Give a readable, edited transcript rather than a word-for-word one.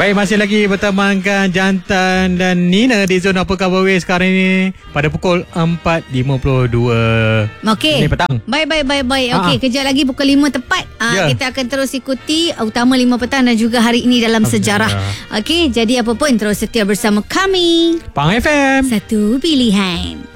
Baik, masih lagi bertemankan Jantan dan Nina di Zona Apa Khabar Weh sekarang ini pada pukul 4.52. Okey. Ini petang. Baik. Okey, kejap lagi pukul 5 tepat. Kita akan terus ikuti utama 5 petang dan juga hari ini dalam sejarah. Okey, jadi apa pun terus setia bersama kami. Pang FM. Satu pilihan.